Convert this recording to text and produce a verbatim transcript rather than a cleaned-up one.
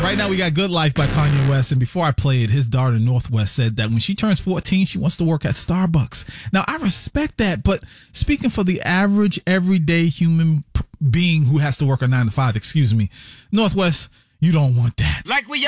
Right now we got Good Life by Kanye West. And before I play it, his daughter Northwest said that when she turns fourteen, she wants to work at Starbucks. Now, I respect that. But speaking for the average, everyday human being who has to work a nine to five, excuse me, Northwest, you don't want that. Like we